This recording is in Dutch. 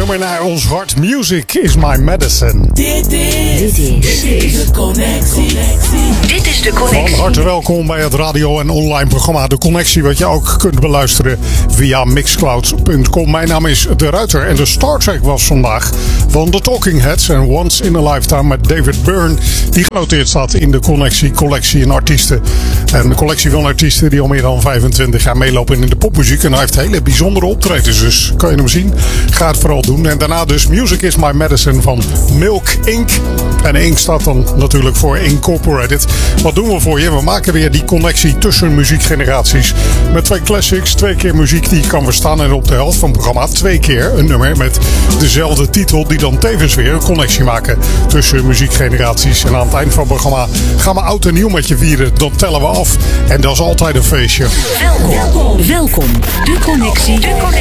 nummer naar ons hart. Music is my medicine. Dit is de Connectie. Dit is de Connectie. Van harte welkom bij het radio- en online programma De Connectie, wat je ook kunt beluisteren via mixcloud.com. Mijn naam is De Ruiter en de Star Trek was vandaag van The Talking Heads en Once in a Lifetime met David Byrne, die genoteerd staat in de Connectie collectie en artiesten. En de collectie van artiesten die al meer dan 25 jaar meelopen in de popmuziek. En hij heeft hele bijzondere optredens, dus kan je hem zien? Ga het vooral doen. En daarna dus Music is my medicine van Milk Inc. En Inc staat dan natuurlijk voor Incorporated. Wat doen we voor je? We maken weer die connectie tussen muziekgeneraties. Met 2 classics, 2 keer muziek die je kan verstaan. En op de helft van het programma 2 keer een nummer met dezelfde titel, die dan tevens weer een connectie maken tussen muziekgeneraties. En aan het eind van het programma gaan we oud en nieuw met je vieren. Dan tellen we af. En dat is altijd een feestje. Welkom. De Connectie.